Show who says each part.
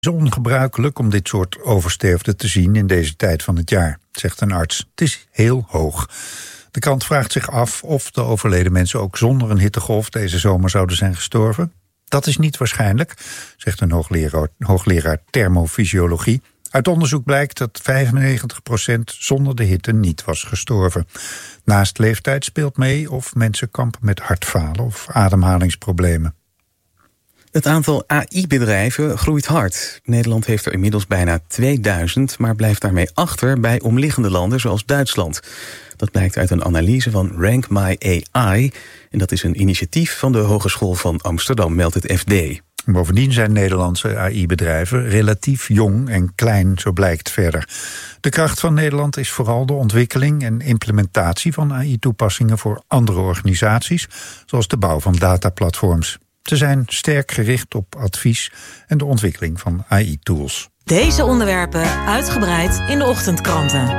Speaker 1: Het is ongebruikelijk om dit soort oversterfte te zien in deze tijd van het jaar, zegt een arts. Het is heel hoog. De krant vraagt zich af of de overleden mensen ook zonder een hittegolf deze zomer zouden zijn gestorven. Dat is niet waarschijnlijk, zegt een hoogleraar thermofysiologie. Uit onderzoek blijkt dat 95% zonder de hitte niet was gestorven. Naast leeftijd speelt mee of mensen kampen met hartfalen of ademhalingsproblemen.
Speaker 2: Het aantal AI-bedrijven groeit hard. Nederland heeft er inmiddels bijna 2000, maar blijft daarmee achter bij omliggende landen zoals Duitsland. Dat blijkt uit een analyse van Rank My AI. En dat is een initiatief van de Hogeschool van Amsterdam, meldt het FD.
Speaker 1: Bovendien zijn Nederlandse AI-bedrijven relatief jong en klein, zo blijkt verder. De kracht van Nederland is vooral de ontwikkeling en implementatie van AI-toepassingen voor andere organisaties, zoals de bouw van dataplatforms. Ze zijn sterk gericht op advies en de ontwikkeling van AI-tools.
Speaker 3: Deze onderwerpen uitgebreid in de ochtendkranten.